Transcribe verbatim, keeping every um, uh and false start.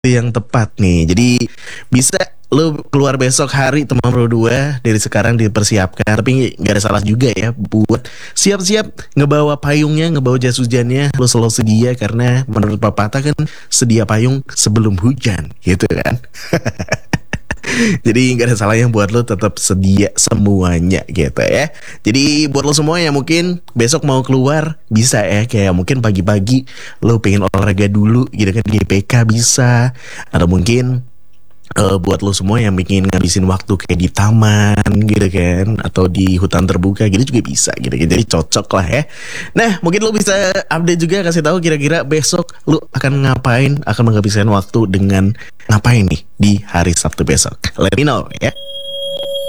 yang tepat nih. Jadi bisa lo keluar besok hari teman Pro dua dari sekarang dipersiapkan. Tapi nggak ada salah juga ya buat siap-siap ngebawa payungnya, ngebawa jas hujannya. Lo selalu sedia karena menurut pepatah kan sedia payung sebelum hujan, gitu kan. Jadi nggak ada salahnya buat lo tetap sedia semuanya gitu ya. Jadi buat lo semua yang mungkin besok mau keluar bisa ya, kayak mungkin pagi-pagi lo pengen olahraga dulu gitu kan, di G P K bisa. Atau mungkin eh, buat lo semua yang bikin ngabisin waktu kayak di taman gitu kan, atau di hutan terbuka gitu juga bisa gitu kan. Jadi cocok lah ya. Nah mungkin lo bisa update juga, kasih tahu kira-kira besok lo akan ngapain, akan menghabiskan waktu dengan ngapain nih di hari Sabtu besok. Let me know ya.